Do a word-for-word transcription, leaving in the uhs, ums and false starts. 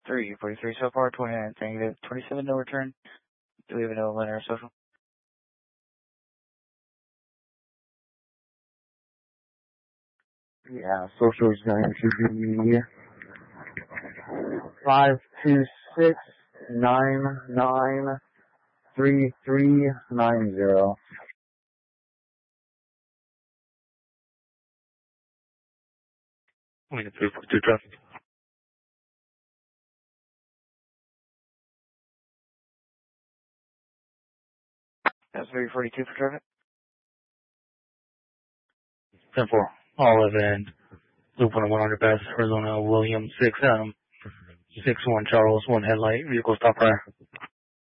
three forty-three so far, twenty-nine negative, twenty-seven no return. Do we have no linear social? Yeah, social is going to be five two six nine nine three three nine zero. three forty-two traffic. That's three forty-two for traffic. ten four. Olive Loop on a one hundred pass, Arizona, William six, Adam, six one Charles, one headlight, vehicle stop prior.